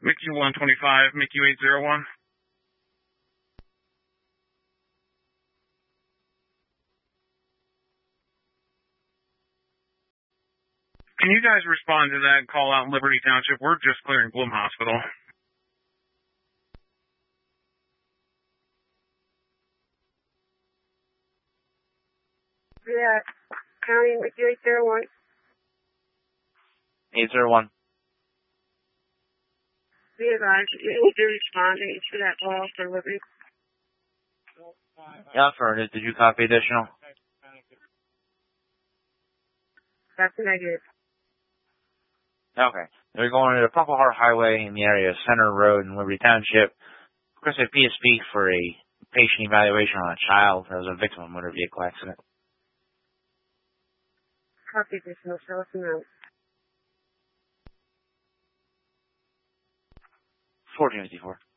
MICU 125, MICU 801. Can you guys respond to that call out in Liberty Township? We're just clearing Bloom Hospital. Yeah, County MICU 801. 801. Be advised, you need to respond to that call for Liberty. Yeah, affirmative. Did you copy additional? That's a negative. Okay. They're going to the Purple Heart Highway in the area of Center Road in Liberty Township. Request a PSP for a patient evaluation on a child that was a victim of a motor vehicle accident. Copy additional. Show us a note. 1454.